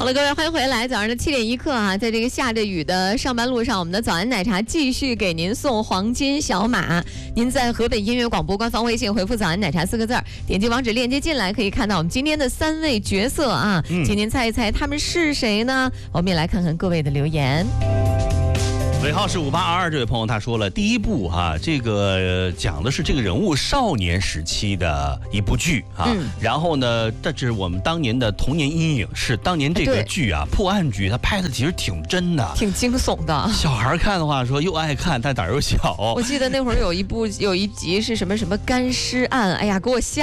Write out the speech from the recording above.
好了，各位，欢迎回来。早上的7点1刻啊，在这个下着雨的上班路上，我们的早安奶茶继续给您送黄金小马。您在河北音乐广播官方微信回复"早安奶茶"4个字，点击网址链接进来，可以看到我们今天的3位角色啊，请您猜一猜他们是谁呢？我们也来看看各位的留言。 尾号是5822，这位朋友他说了，第一部这个讲的是这个人物少年时期的一部剧啊，然后呢，这是我们当年的童年阴影，是当年这个剧啊，破案剧，他拍的其实挺真的， 挺惊悚的。 小孩看的话说又爱看，但胆儿又小。 我记得那会儿有一集是什么干尸案，哎呀，给我吓